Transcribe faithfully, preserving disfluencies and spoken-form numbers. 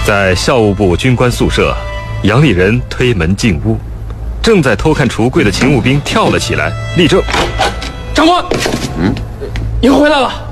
在校务部军官宿舍，杨丽人推门进屋，正在偷看橱柜的勤务兵跳了起来，立正。 长官，嗯，您回来了。